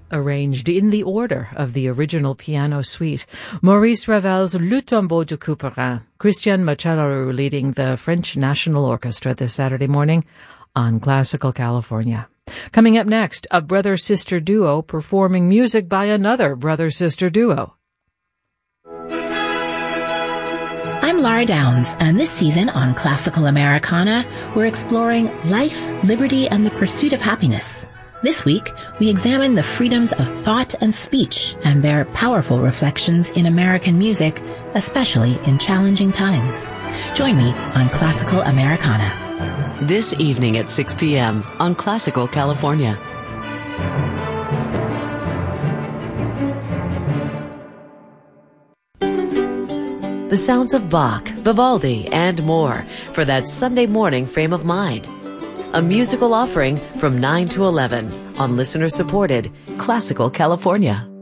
arranged in the order of the original piano suite. Maurice Ravel's Le Tombeau de Couperin. Christian Macellaro leading the French National Orchestra this Saturday morning on Classical California. Coming up next, a brother-sister duo performing music by another brother-sister duo. I'm Laura Downs, and this season on Classical Americana, we're exploring life, liberty, and the pursuit of happiness. This week, we examine the freedoms of thought and speech and their powerful reflections in American music, especially in challenging times. Join me on Classical Americana. This evening at 6 p.m. on Classical California. The sounds of Bach, Vivaldi, and more for that Sunday morning frame of mind. A musical offering from 9 to 11 on listener-supported Classical California.